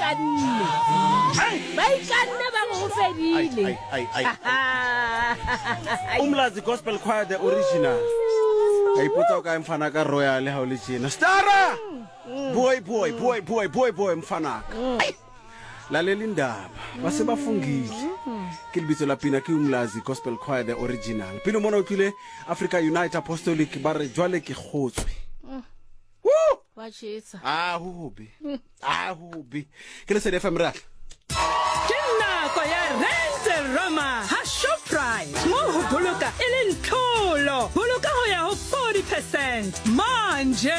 ikanne ba go fedile Umlazi Gospel Choir the original. I put out mfana ka Royal ha o le tjena. Stara! Boy mfana ka. Lalela indaba. Base bafungile. Ke lebitso la pina ke Umlazi Gospel Choir the original. Pino mona o tlile Africa United Apostolic ba re jwale ke khotswe. Woo! wa tshitsa Hobe. Ke le se FM ratla. Nako ya Rent Roma ha Shoprite mo ho boloka e le ntlolo boloka ho ya ho 40% manje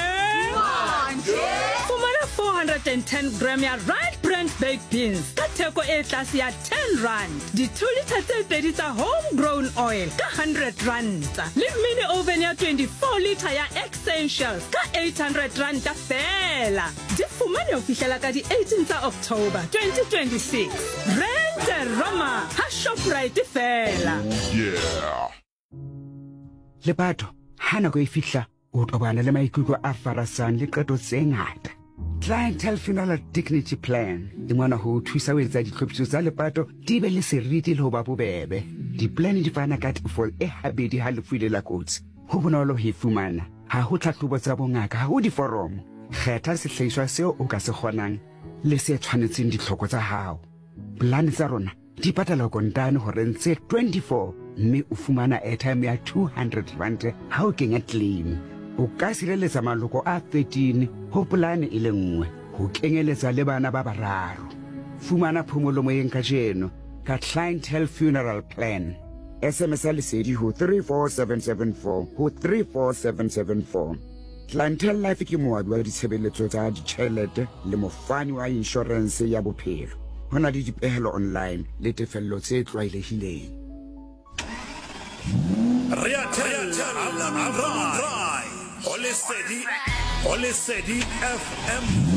fumana 410 gram ya right brand baked beans ka theko e tlase ya 10 rand di 2 liter tse pedi tsa homegrown oil ka 100 rand le mini oven ya 24 liter ya essentials ka 800 rand ka fela di fumane ho fihlela ka di 18 tsa October 2026 Rent Roma ha Shoprite fela. Yeah. Lepato hana go ifihla o tobana le maikutlo a farasang le qeto tse ngata. Clientele funeral dignity plan di ngwana ho thusa ho etsa ditlhophiso tsa lepato di be le seriti le ho ba bobebe. Di plan di fana ka for e habedi ha lefuile la kotsi. Ho bonolo ho ifumana. Ha ho tlhahlobo tsa bongaka ha ho di forum. Kgetha sehlahiswa seo o ka se kgonang le se tshwanetseng ditlhoko tsa hao. Plan tsa rona di patala kontane hore ntse 24 mme o fumana airtime ya 200 rand ha o kenya claim. O ka sireletsa maloko a 13 ho polane e le nngwe ho kenyeletsa le bana ba bararo. Fumana phomolo moyeng ka jeno ka Clientele Funeral Plan. SMS lesedi ho 34774 ho 34774. Clientele Life ke moabi wa ditshebeletso tsa ditjhelete le mofani wa insurance ya bophelo. Hona le dipehelo online le tefello tse tlwaelehileng. Olesedi FM